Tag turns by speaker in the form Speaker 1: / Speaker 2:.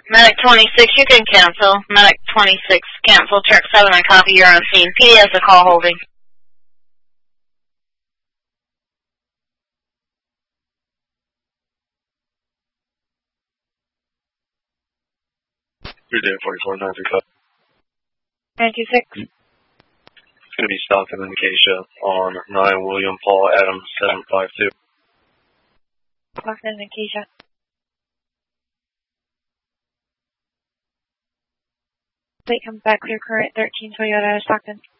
Speaker 1: Medic 26, you can cancel. Medic 26, cancel. Truck 7, I copy, you're on scene. PD has the call holding.
Speaker 2: Your day 44, 935.
Speaker 1: 96.
Speaker 2: It's going to be Stockton and Acacia on 9 William Paul Adams 752.
Speaker 1: Stockton and Acacia. Plate comes back clear current 13 Toyota Stockton.